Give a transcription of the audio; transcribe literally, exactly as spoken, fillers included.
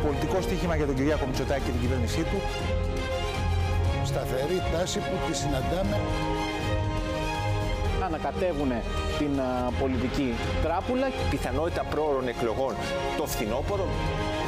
πολιτικό στοίχημα για τον Κυριάκο Μητσοτάκη και την κυβέρνησή του. Σταθερή τάση που τη συναντάμε. Να ανακατεύουν την α, πολιτική τράπουλα. Πιθανότητα πρόωρων εκλογών το φθινόπωρο.